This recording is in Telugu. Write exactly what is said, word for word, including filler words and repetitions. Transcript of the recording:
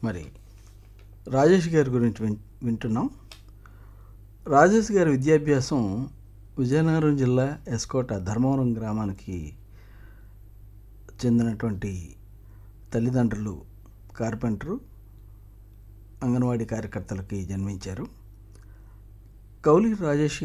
మరి రాజేష్ గారి గురించి విన్ వింటున్నాం. రాజేష్ గారి విద్యాభ్యాసం విజయనగరం జిల్లా ఎస్కోట ధర్మవరం గ్రామానికి చెందినటువంటి తల్లిదండ్రులు కార్పెంటరు, అంగన్వాడీ కార్యకర్తలకి జన్మించారు. కౌలి రాజేష్